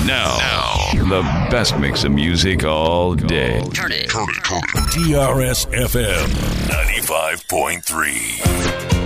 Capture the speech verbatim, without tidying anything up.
Now, now, the best mix of music all day. Turn it. Turn it, turn it. D R S F M ninety-five point three.